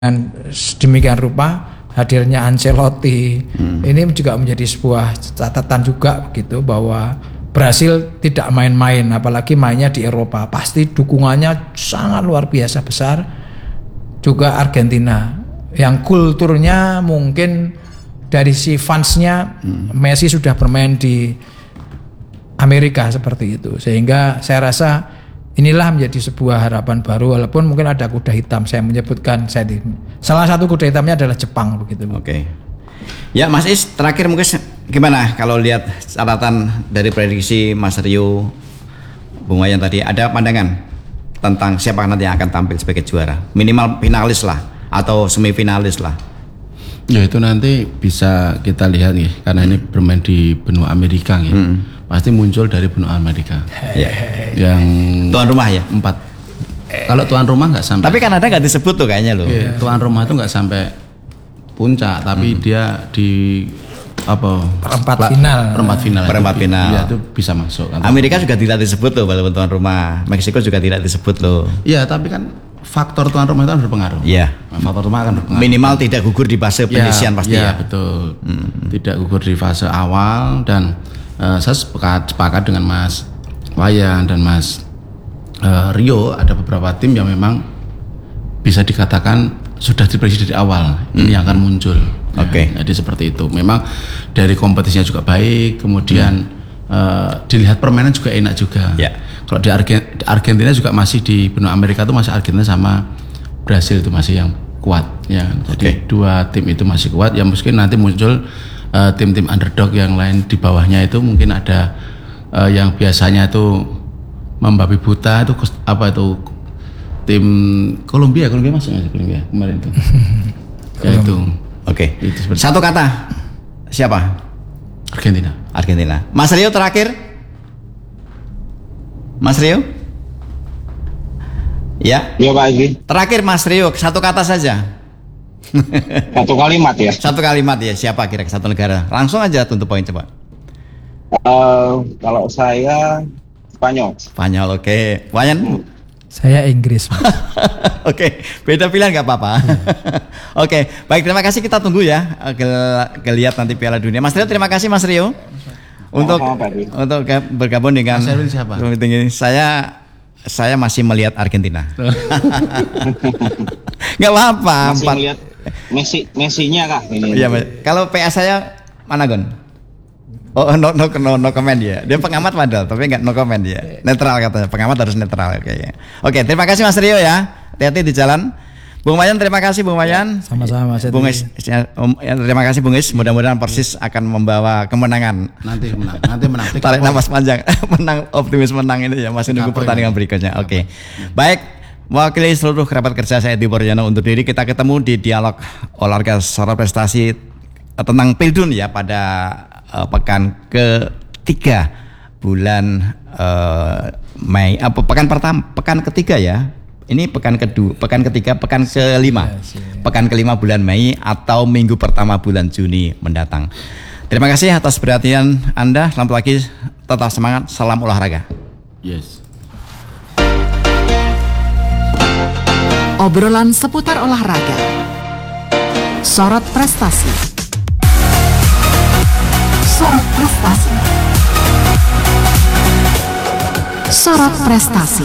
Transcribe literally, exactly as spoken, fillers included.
Sedemikian rupa hadirnya Ancelotti hmm. ini juga menjadi sebuah catatan juga begitu, bahwa Brasil tidak main-main, apalagi mainnya di Eropa, pasti dukungannya sangat luar biasa besar. Juga Argentina yang kulturnya mungkin dari si fansnya hmm. Messi sudah bermain di Amerika seperti itu, sehingga saya rasa inilah menjadi sebuah harapan baru, walaupun mungkin ada kuda hitam. Saya menyebutkan saya di, salah satu kuda hitamnya adalah Jepang begitu. Oke. Okay. Ya Mas Is, terakhir mungkin gimana kalau lihat catatan dari prediksi Mas Rio, Bung Wayan tadi, ada pandangan tentang siapa nanti yang akan tampil sebagai juara, minimal finalis lah atau semifinalis lah? Ya itu nanti bisa kita lihat nih, karena ini bermain di benua Amerika nih. Hmm. Pasti muncul dari benua Amerika. Ya. Yang tuan rumah ya? Empat. Kalau tuan rumah nggak sampai. Tapi Kanada nggak disebut tuh kayaknya loh. Iya, tuan rumah itu nggak sampai puncak, tapi hmm. dia di apa? Perempat final. Perempat final. Perempat final. Iya, itu bisa masuk. Kan? Amerika juga tidak disebut loh walaupun tuan rumah. Meksiko juga tidak disebut loh. Iya, tapi kan faktor tuan rumah itu kan berpengaruh. Iya. Faktor rumah akan berpengaruh. Minimal tidak gugur di fase penyisian ya, pasti ya. Iya, betul. Hmm. Tidak gugur di fase awal, dan Uh, saya sepakat, sepakat dengan Mas Wayan dan Mas uh, Rio, ada beberapa tim yang memang bisa dikatakan sudah diprediksi dari awal hmm. ini akan muncul. Oke. Okay. Ya, jadi seperti itu. Memang dari kompetisinya juga baik, kemudian hmm. uh, dilihat permainan juga enak juga. Yeah. Kalau di Argen- Argentina juga masih di benua Amerika itu masih Argentina sama Brasil itu masih yang kuat. Ya. Jadi okay. dua tim itu masih kuat. Ya mungkin nanti muncul Uh, tim-tim underdog yang lain di bawahnya itu, mungkin ada uh, yang biasanya itu membabi buta itu apa itu tim Kolombia, Kolombia masuknya Kolombia kemarin itu. Ya itu. Oke. Okay. Satu kata. Siapa? Argentina. Argentina. Mas Rio terakhir. Mas Rio? Ya. Iya Pak Egi. Terakhir Mas Rio, satu kata saja. Satu kalimat ya. Satu kalimat ya. Siapa kira satu negara? Langsung aja tuntut poin coba. Uh, kalau saya Spanyol. Spanyol, oke. Okay. Wayan? Hmm. Saya Inggris. Oke, okay. Beda pilihan nggak apa-apa. Oke, okay. Baik, terima kasih, kita tunggu ya kelihat nanti Piala Dunia. Mas Rio, terima kasih Mas Rio untuk oh, oh, untuk bergabung dengan Mas siapa? Saya saya masih melihat Argentina. Nggak apa-apa. Masih empat. Melihat Messi, Messi-nya kah ini? Iya, kalau P A saya mana Gon? Oh, no no no, no comment ya. Dia pengamat padahal, tapi nggak no comment ya. Netral katanya. Pengamat harus netral kayaknya. Oke, terima kasih Mas Rio ya. Hati-hati di jalan. Bung Wayan, terima kasih Bung Wayan. Sama-sama Mas. Bung Is, terima kasih Bung Is. Mudah-mudahan Persis akan membawa kemenangan. Nanti menang. Nanti menang. Tarik nafas panjang. Menang, optimis menang ini ya. Masih nunggu pertandingan berikutnya. Oke. Baik. Mewakili seluruh kerabat kerja saya Edi Purwono undur diri. Kita ketemu di dialog olahraga sorot prestasi tentang Pildun ya pada uh, pekan ketiga bulan uh, Mei. Apa uh, pekan pertama, pekan ketiga ya. Ini pekan kedua, pekan ketiga, pekan kelima, pekan kelima bulan Mei atau minggu pertama bulan Juni mendatang. Terima kasih atas perhatian Anda. Selamat pagi, tetap semangat. Salam olahraga. Yes. Obrolan seputar olahraga. Sorot prestasi. Sorot prestasi. Sorot prestasi.